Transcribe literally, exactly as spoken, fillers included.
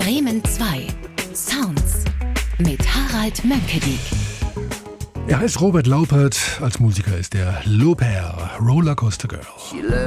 Bremen zwei. Sounds mit Harald Mönckedik. Er heißt Robert Laupert, als Musiker ist er Lauper, Rollercoaster Girl.